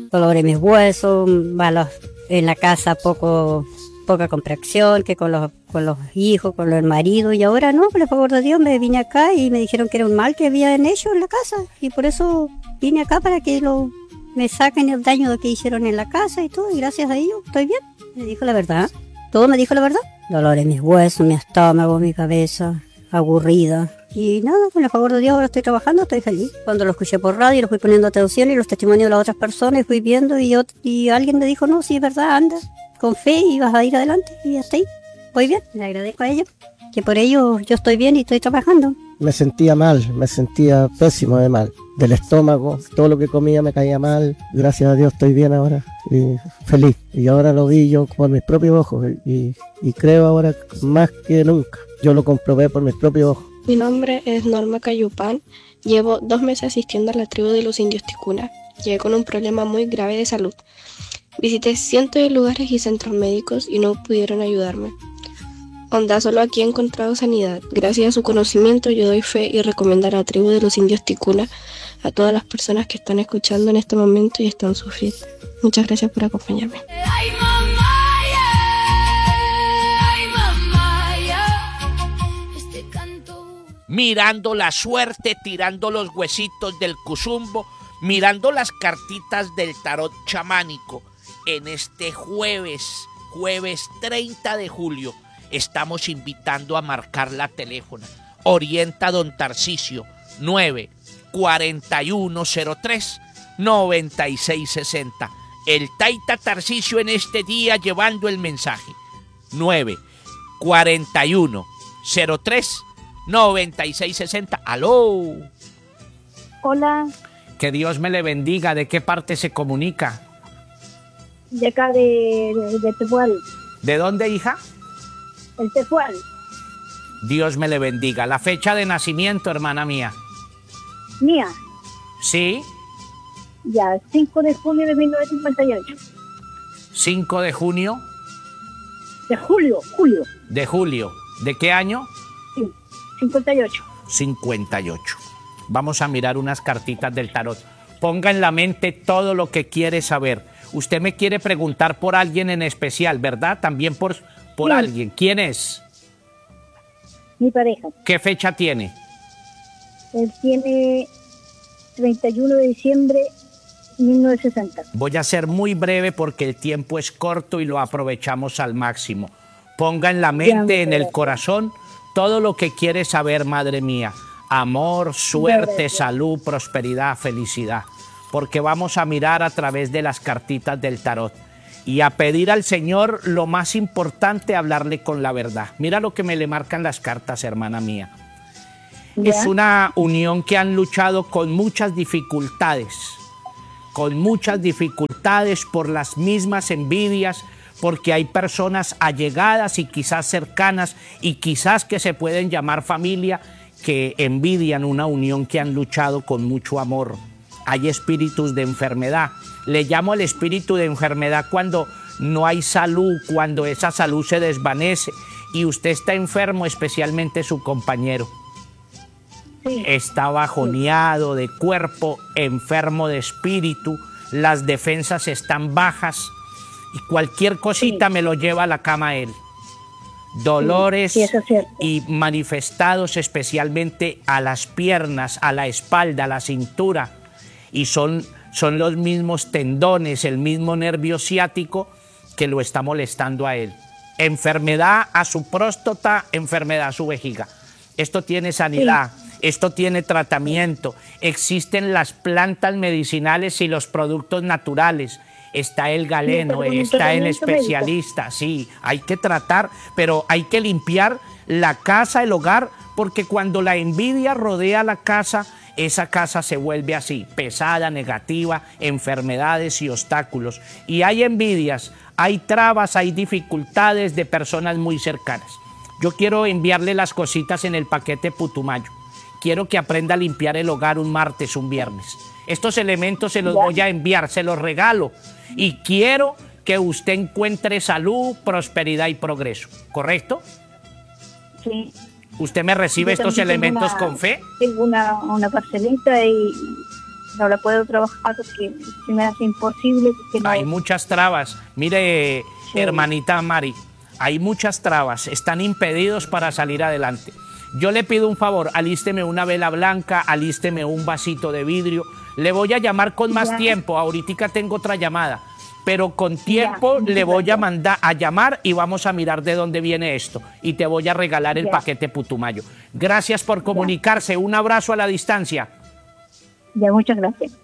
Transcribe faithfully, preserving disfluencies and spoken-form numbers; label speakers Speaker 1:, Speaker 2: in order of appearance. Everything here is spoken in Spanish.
Speaker 1: dolor en mis huesos, malos en la casa, poco, poca comprensión, que con los, con los hijos, con el marido, y ahora no, por el favor de Dios, me vine acá y me dijeron que era un mal que había en ellos en la casa, y por eso vine acá para que lo, me saquen el daño que hicieron en la casa y todo, y gracias a ellos estoy bien. Me dijo la verdad, todo me dijo la verdad. Dolor en mis huesos, mi estómago, mi cabeza, aburrida. Y nada, con el favor de Dios ahora estoy trabajando, estoy feliz. Cuando lo escuché por radio, lo fui poniendo atención y los testimonios de las otras personas, y fui viendo y, yo, y alguien me dijo, no, sí es verdad, anda, con fe y vas a ir adelante, y hasta ahí. Voy bien, le agradezco a ellos, que por ello yo estoy bien y estoy trabajando.
Speaker 2: Me sentía mal, me sentía pésimo de mal, del estómago, todo lo que comía me caía mal. Gracias a Dios estoy bien ahora y feliz. Y ahora lo vi yo por mis propios ojos y, y creo ahora más que nunca. Yo lo comprobé por mis propios ojos.
Speaker 3: Mi nombre es Norma Cayupán. Llevo dos meses asistiendo a la tribu de los indios Ticuna. Llegué con un problema muy grave de salud. Visité cientos de lugares y centros médicos y no pudieron ayudarme. Onda, solo aquí he encontrado sanidad. Gracias a su conocimiento yo doy fe y recomiendo a la tribu de los indios Ticuna a todas las personas que están escuchando en este momento y están sufriendo. Muchas gracias por acompañarme.
Speaker 4: Ay, mamá, yeah. Ay, mamá, yeah. Este canto.
Speaker 5: Mirando la suerte, tirando los huesitos del cuzumbo, mirando las cartitas del tarot chamánico. En este jueves, jueves treinta de julio, estamos invitando a marcar la teléfono. Orienta don Tarcisio, nueve cuarenta y uno cero tres noventa y seis sesenta. El Taita Tarcisio en este día llevando el mensaje. nueve cuarenta y uno cero tres noventa y seis sesenta. ¡Aló!
Speaker 6: Hola,
Speaker 5: Que Dios me le bendiga. ¿De qué parte se comunica?
Speaker 6: de acá de, de, de Tepual,
Speaker 5: ¿De dónde, hija?
Speaker 6: el Tepual,
Speaker 5: Dios me le bendiga. La fecha de nacimiento, hermana mía.
Speaker 6: mía,
Speaker 5: ¿Sí?
Speaker 6: ya, cinco de junio de mil novecientos cincuenta y ocho.
Speaker 5: cinco de junio
Speaker 6: De julio, julio,
Speaker 5: de julio. ¿De qué año?
Speaker 6: sí, cincuenta y ocho.
Speaker 5: cincuenta y ocho. Vamos a mirar unas cartitas del tarot. Ponga en la mente todo lo que quiere saber. Usted me quiere preguntar por alguien en especial, ¿verdad? También por, por
Speaker 6: Sí.
Speaker 5: alguien. ¿Quién es?
Speaker 6: Mi pareja,
Speaker 5: ¿Qué fecha tiene?
Speaker 6: él tiene treinta y uno de diciembre de mil novecientos sesenta.
Speaker 5: Voy a ser muy breve porque el tiempo es corto y lo aprovechamos al máximo. Ponga en la mente, en el corazón, todo lo que quiere saber, madre mía. Amor, suerte, salud, prosperidad, felicidad. Porque vamos a mirar a través de las cartitas del tarot y a pedir al Señor lo más importante, hablarle con la verdad. Mira lo que me le marcan las cartas, hermana mía.
Speaker 6: ¿Ya?
Speaker 5: Es una unión que han luchado con muchas dificultades, con muchas dificultades por las mismas envidias, porque hay personas allegadas y quizás cercanas y quizás que se pueden llamar familia que envidian una unión que han luchado con mucho amor. Hay espíritus de enfermedad. Le llamo el espíritu de enfermedad cuando no hay salud, cuando esa salud se desvanece y usted está enfermo, especialmente su compañero.
Speaker 6: Sí.
Speaker 5: Está bajoneado de cuerpo, enfermo de espíritu, las defensas están bajas y cualquier cosita
Speaker 6: Sí.
Speaker 5: me lo lleva a la cama él. Dolores
Speaker 6: Sí, eso es cierto.
Speaker 5: y manifestados especialmente a las piernas, a la espalda, a la cintura, y son, son los mismos tendones, el mismo nervio ciático que lo está molestando a él. Enfermedad a su próstata, enfermedad a su vejiga. Esto tiene sanidad, sí. Esto tiene tratamiento, existen las plantas medicinales y los productos naturales. Está el galeno,
Speaker 6: Sí,
Speaker 5: está el especialista, médico. Sí, hay que tratar, pero hay que limpiar la casa, el hogar, porque cuando la envidia rodea la casa, esa casa se vuelve así, pesada, negativa, enfermedades y obstáculos. Y hay envidias, hay trabas, hay dificultades de personas muy cercanas. Yo quiero enviarle las cositas en el paquete Putumayo. Quiero que aprenda a limpiar el hogar un martes, un viernes. Estos elementos se los voy a enviar, se los regalo. Y quiero que usted encuentre salud, prosperidad y progreso. ¿Correcto?
Speaker 6: Sí.
Speaker 5: ¿Usted me recibe
Speaker 6: Yo
Speaker 5: estos elementos
Speaker 6: una,
Speaker 5: con fe?
Speaker 6: Tengo una, una parcelita y, no la puedo trabajar porque se me hace imposible. Porque no,
Speaker 5: Hay muchas trabas. Mire,
Speaker 6: Sí.
Speaker 5: hermanita Mari, hay muchas trabas. Están impedidos para salir adelante. Yo le pido un favor, alísteme una vela blanca, alísteme un vasito de vidrio. Le voy a llamar con más
Speaker 6: Ya.
Speaker 5: tiempo. Ahorita tengo otra llamada. Pero con tiempo
Speaker 6: Ya.
Speaker 5: le voy a mandar a llamar y vamos a mirar de dónde viene esto. Y te voy a regalar el
Speaker 6: Ya.
Speaker 5: paquete Putumayo. Gracias por comunicarse. Un abrazo a la distancia.
Speaker 6: Ya, muchas gracias.